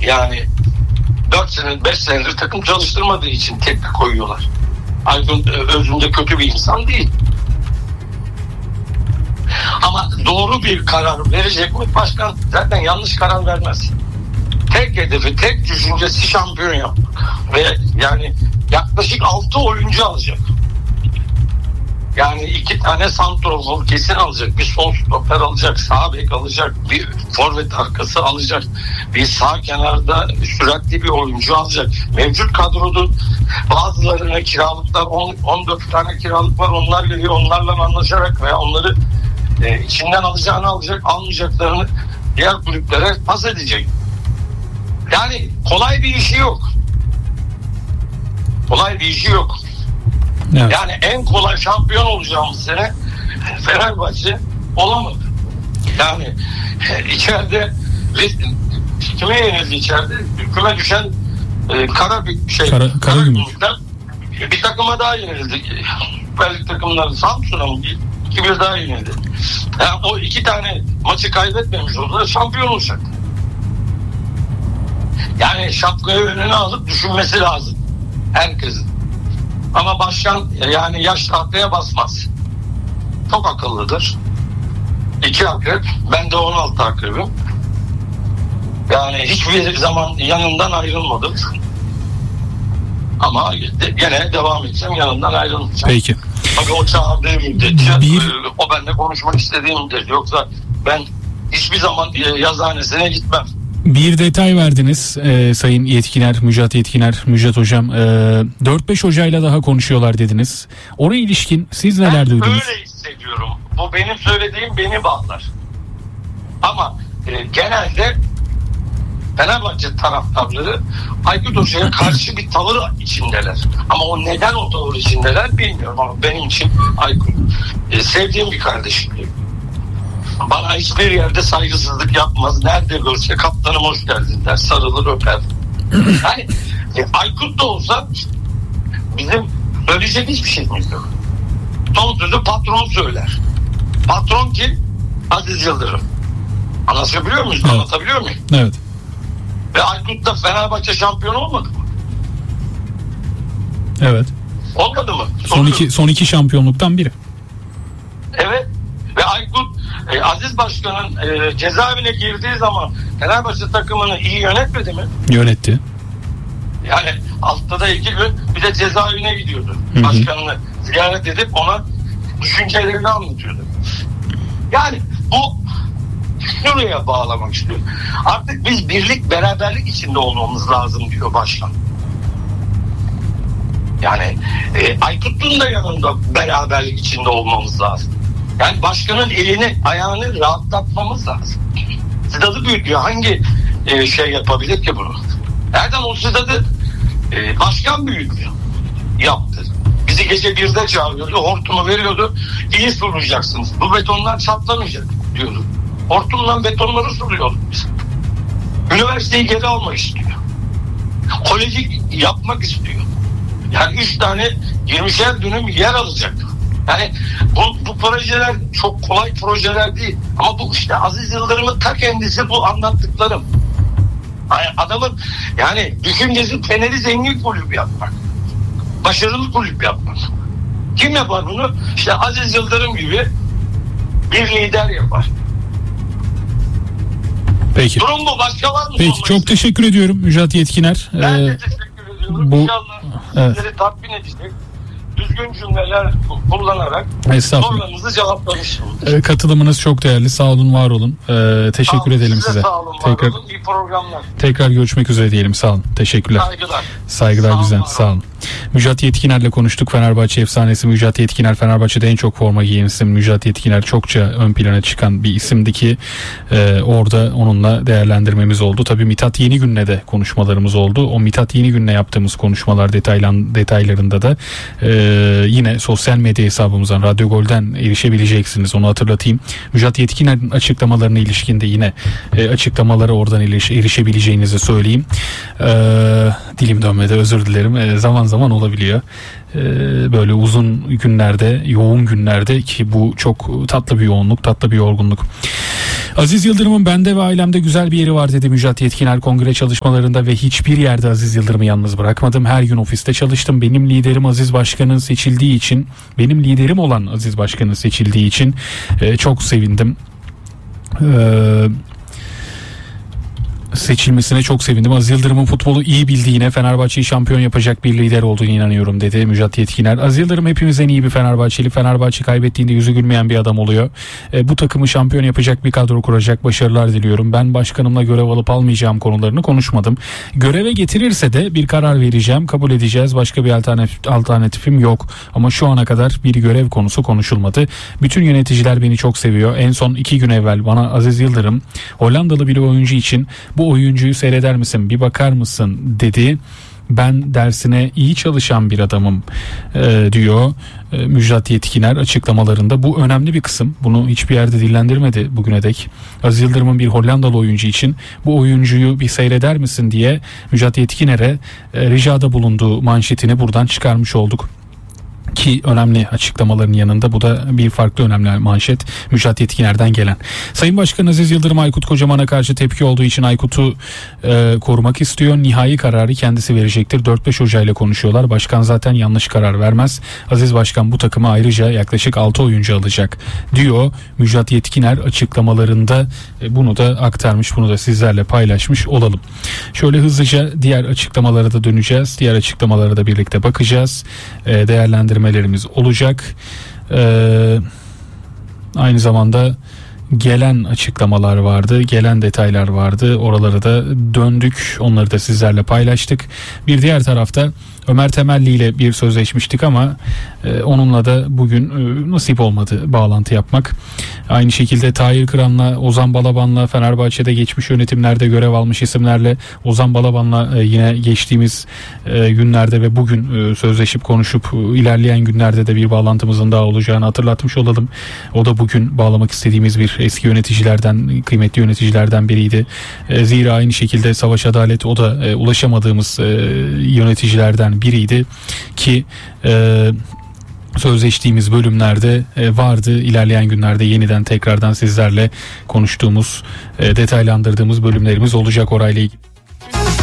yani 4 senedir 5 senedir takım çalıştırmadığı için teknik koyuyorlar. Aykut özünde kötü bir insan değil. Ama doğru bir karar verecek mi? Başkan zaten yanlış karar vermez. Tek hedefi, tek düşüncesi şampiyon yapmak. Ve yani yaklaşık 6 oyuncu alacak. Yani 2 tane santrofor kesin alacak. Bir sol stoper alacak, sağ bek alacak, bir forvet arkası alacak. Bir sağ kenarda süratli bir oyuncu alacak. Mevcut kadroda bazılarına kiralıklar, 14 tane kiralık var. Onlar geliyor, onlarla anlaşarak veya onları içinden alacağını alacak, almayacaklarını diğer kulüplere pas edecek. Yani kolay bir işi yok. Kolay bir işi yok. Evet. Yani en kolay şampiyon olacağımız sene Fenerbahçe olamadı. Yani içeride kime yenildi içeride? Küme düşen Karagümrük'ten bir takıma daha yenildi. Süper Lig takımları Samsun'a mı? 2-1 daha yenildi. Yani o 2 tane maçı kaybetmemiş olsa şampiyon olacak. Yani şapkayı önüne alıp düşünmesi lazım herkesin. Ama başkan yani yaş tahtaya basmaz. Çok akıllıdır. 2 akrep. Ben de 16 akrebim. Yani hiçbir zaman yanından ayrılmadım. Ama gene devam edeceğim. Yanından ayrılmayacağım. Peki. Tabii o çağırdığı müddetçe o benimle konuşmak istediği müddetçe. Yoksa ben hiçbir zaman yazıhanesine gitmem. Bir detay verdiniz Sayın Yetkiner, Müjdat Yetkiner, Müjdat Hocam. 4-5 hocayla daha konuşuyorlar dediniz. Oraya ilişkin siz neler duydunuz? Öyle hissediyorum. Bu benim söylediğim beni bağlar. Ama genelde Fenerbahçe taraftarları Aykut Hoca'ya karşı bir tavır içindeler. Ama o neden o tavır içindeler bilmiyorum. Ama benim için Aykut sevdiğim bir kardeşim. Bana hiçbir yerde saygısızlık yapmaz. Nerede görse kaptanım hoş geldin der. Sarılır öper. Yani Aykut da olsa bizim söyleyecek hiçbir şeyimiz yok. Son sözü patron söyler. Patron kim? Aziz Yıldırım. Anlatabiliyor muyuz? Evet. Anlatabiliyor muyum? Evet. Ve Aykut da Fenerbahçe şampiyon olmadı mı? Evet. Olmadı mı? Son iki şampiyonluktan biri. Evet. Ve Aykut Aziz Başkan'ın cezaevine girdiği zaman Fenerbahçe takımını iyi yönetmedi mi? Yönetti. Yani haftada 2 gün bir de cezaevine gidiyordu. Başkanını ziyaret edip ona düşüncelerini anlatıyordu. Yani bu şuraya bağlamak istiyorum. Artık biz birlik, beraberlik içinde olmamız lazım diyor başkan. Yani Aykut'un da yanında beraberlik içinde olmamız lazım. Yani başkanın elini, ayağını rahatlatmamız lazım. Stadı büyütüyor. Hangi şey yapabilir ki bunu? Nereden o stadı başkan büyütüyor. Yaptı. Bizi gece 1'de çağırıyordu. Hortumu veriyordu. İyi sulayacaksınız. Bu betonlar çatlamayacak diyordu. Hortumdan betonları suluyorduk biz. Üniversiteyi geri almak istiyor. Koleji yapmak istiyor. Yani 3 tane 20'şer dönüm yer alacak. Yani bu projeler çok kolay projeler değil. Ama bu işte Aziz Yıldırım'ın ta kendisi bu anlattıklarım. Yani adamın yani düşüncesi Fener'i zengin kulüp yapmak. Başarılı kulüp yapmak. Kim yapar bunu? İşte Aziz Yıldırım gibi bir lider yapar. Peki. Durum bu. Başka var mı? Peki çok teşekkür ediyorum Müjdat Yetkiner. Ben de teşekkür ediyorum. İnşallah sizleri tatmin edecek düzgün cümleler kullanarak sorularınızı cevaplamışım. Katılımınız çok değerli. Sağ olun, var olun. Teşekkür edelim size. Sağ olun, var olun. İyi programlar. Tekrar görüşmek üzere diyelim. Sağ olun. Teşekkürler. Saygılar bizden. Sağ olun. Müjdat Yetkiner'le konuştuk. Fenerbahçe efsanesi Müjdat Yetkiner. Fenerbahçe'de en çok forma giyen isim Müjdat Yetkiner. Çokça ön plana çıkan bir isimdi ki orada onunla değerlendirmemiz oldu. Tabii Mithat Yenigün'le de konuşmalarımız oldu. O Mithat Yenigün'le yaptığımız konuşmalar detaylarında da yine sosyal medya hesabımızdan Radyo Gol'den erişebileceksiniz. Onu hatırlatayım. Müjdat Yetkiner'in açıklamalarına ilişkin de yine açıklamalara oradan erişebileceğinizi söyleyeyim. Dilim dönmedi, özür dilerim. Zaman zaman olabiliyor. Böyle uzun günlerde, yoğun günlerde ki bu çok tatlı bir yoğunluk, tatlı bir yorgunluk. Aziz Yıldırım'ın bende ve ailemde güzel bir yeri var dedi Müjdat Yetkiner kongre çalışmalarında ve hiçbir yerde Aziz Yıldırım'ı yalnız bırakmadım. Her gün ofiste çalıştım. Benim liderim Aziz Başkan'ın seçildiği için, benim liderim olan Aziz Başkan'ın seçildiği için çok sevindim. Seçilmesine çok sevindim. Aziz Yıldırım'ın futbolu iyi bildiğine, Fenerbahçe'yi şampiyon yapacak bir lider olduğunu inanıyorum dedi Müjdat Yetkiner. Aziz Yıldırım hepimizden iyi bir Fenerbahçeli. Fenerbahçe kaybettiğinde yüzü gülmeyen bir adam oluyor. Bu takımı şampiyon yapacak bir kadro kuracak. Başarılar diliyorum. Ben başkanımla görev alıp almayacağım konularını konuşmadım. Göreve getirirse de bir karar vereceğim. Kabul edeceğiz. Başka bir alternatifim yok. Ama şu ana kadar bir görev konusu konuşulmadı. Bütün yöneticiler beni çok seviyor. En son 2 gün evvel bana Aziz Yıldırım Hollandalı bir oyuncu için bu oyuncuyu seyreder misin, bir bakar mısın dedi. Ben dersine iyi çalışan bir adamım diyor Müjdat Yetkiner açıklamalarında. Bu önemli bir kısım. Bunu hiçbir yerde dillendirmedi bugüne dek. Aziz Yıldırım'ın bir Hollandalı oyuncu için bu oyuncuyu bir seyreder misin diye Müjdat Yetkiner'e ricada bulunduğu manşetini buradan çıkarmış olduk. Ki önemli açıklamaların yanında bu da bir farklı önemli manşet Müjdat Yetkiner'den gelen. Sayın Başkan Aziz Yıldırım Aykut Kocaman'a karşı tepki olduğu için Aykut'u korumak istiyor. Nihai kararı kendisi verecektir. 4-5 hocayla konuşuyorlar. Başkan zaten yanlış karar vermez. Aziz Başkan bu takıma ayrıca yaklaşık 6 oyuncu alacak diyor Müjdat Yetkiner açıklamalarında. Bunu da aktarmış, bunu da sizlerle paylaşmış olalım. Şöyle hızlıca diğer açıklamalara da döneceğiz. Diğer açıklamalara da birlikte bakacağız. Değerlendirmelerimiz olacak. Aynı zamanda gelen açıklamalar vardı, gelen detaylar vardı. Oralara da döndük. Onları da sizlerle paylaştık. Bir diğer tarafta Ömer Temelli ile bir sözleşmiştik ama onunla da bugün nasip olmadı bağlantı yapmak. Aynı şekilde Tahir Kıran'la, Ozan Balaban'la, Fenerbahçe'de geçmiş yönetimlerde görev almış isimlerle, Ozan Balaban'la yine geçtiğimiz günlerde ve bugün sözleşip konuşup ilerleyen günlerde de bir bağlantımızın daha olacağını hatırlatmış olalım. O da bugün bağlamak istediğimiz bir eski yöneticilerden, kıymetli yöneticilerden biriydi. Zira aynı şekilde Savaş Adalet, o da ulaşamadığımız yöneticilerden biriydi ki sözleştiğimiz bölümlerde vardı. İlerleyen günlerde yeniden tekrardan sizlerle konuştuğumuz, detaylandırdığımız bölümlerimiz olacak orayla ilgili.